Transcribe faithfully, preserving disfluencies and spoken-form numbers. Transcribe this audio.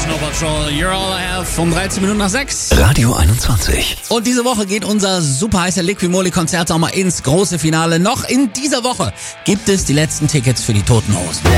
Snow Patrol, You're All I Have, um dreizehn Minuten nach sechs. Radio einundzwanzig. Und diese Woche geht unser super heißer Liquimoli-Konzert auch mal ins große Finale. Noch in dieser Woche gibt es die letzten Tickets für die Toten Hosen.